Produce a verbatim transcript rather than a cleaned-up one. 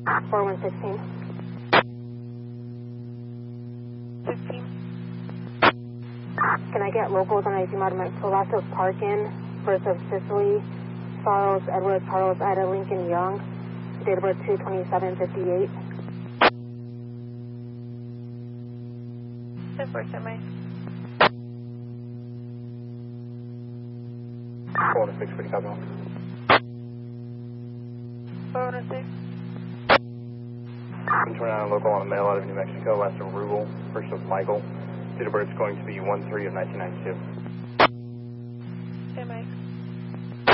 four one sixteen. fifteen. Can I get locals on I D Modern Palacios Parkin, birth of Sicily, Charles Edward Carlos Ida Lincoln Young, date of birth two twenty-seven fifty-eight. ten four semi. four one six, pretty copy on. four one six. twenty-nine local on a mail out of New Mexico, last of Rubel, first of Michael. Date of birth is going to be one three of nineteen ninety-two.